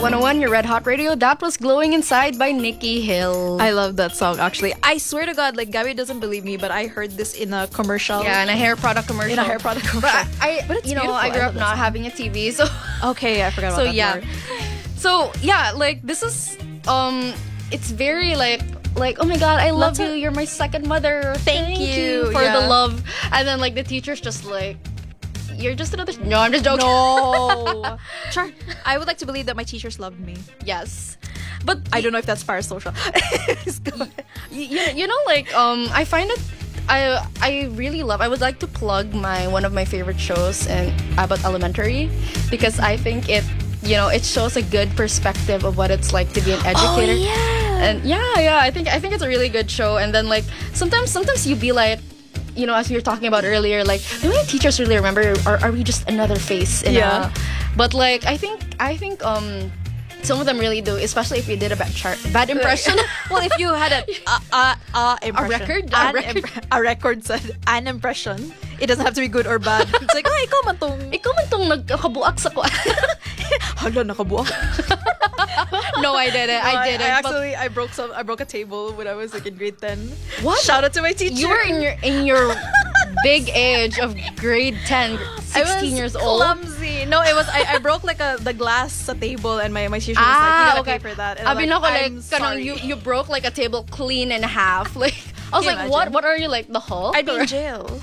101, your Red Hot Radio. That was Glowing Inside by Nikki Hill. I love that song, actually. I swear to God, like, Gabby doesn't believe me, but I heard this in a commercial. Yeah, in a hair product commercial. In a hair product commercial. But it's you know, I beautiful. grew I up love not that having a TV, so Okay, I forgot about so that yeah. part. So yeah, like this is it's very like oh my God, I love you. You're my second mother. Thank you for the love. And then like the teacher's just like, you're just another. No, I'm just joking. No. Sure. I would like to believe that my teachers loved me. Yes, but I don't know if that's parasocial. you know, like I find it. I really love. I would like to plug one of my favorite shows in Abbott Elementary because I think it shows a good perspective of what it's like to be an educator. Oh, yeah. And yeah, I think it's a really good show. And then like sometimes you be like, you know, as we were talking about earlier, like, do my teachers really remember, or are we just another face? But like I think some of them really do, especially if you did a bad impression. Well, if you had impression, a record a record said an impression, it doesn't have to be good or bad. It's like, ikaw man tong nagkabuak sa ko. Hala, nakabuak. No, I didn't. I didn't. I broke a table when I was like in grade 10. What? Shout out to my teacher. You were in your big age of grade 10, 16 years old. Clumsy. No, it was I broke like the glass sa table, and my teacher was like, you gotta pay for that. And I'm sorry. You broke like a table clean in half. Like I was like, what are you, like the Hulk? I'd be in jail.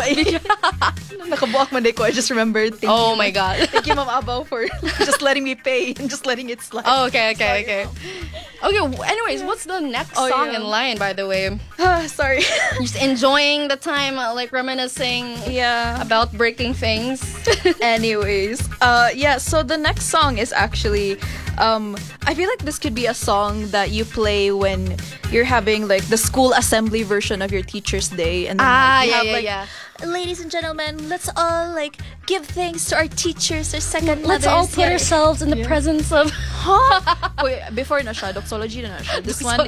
Nakabuak man ko. I just remembered. Oh my God. Thank you, Ma'am Abaw, for just letting me pay and just letting it slide. Oh, okay. Okay, anyways, what's the next song in line, by the way? Sorry. Just enjoying the time, like reminiscing about breaking things. Anyways, so the next song is actually, I feel like this could be a song that you play when you're having like the school assembly version of your teacher's day, and then ladies and gentlemen, let's all like give thanks to our teachers, our second Let's mothers. all put ourselves in the presence of. Wait, before na siya, doxology na siya. This one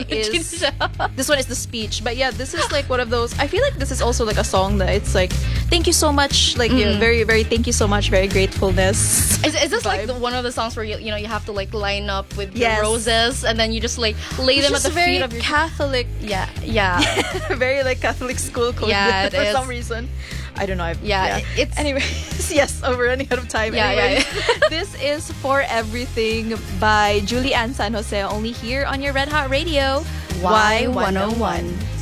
is the speech. But yeah, this is like one of those. I feel like this is also like a song that it's like, thank you so much, like very, very thank you so much, very gratefulness. Is this like one of the songs where you have to like line up with the roses and then you just like lay them at the feet of your Catholic. Yeah. Very like Catholic school code. Yeah, for some reason. I don't know. It's anyways. Yes, we're running out of time. This is For Everything by Julie Ann San Jose, only here on your Red Hot Radio. Y101.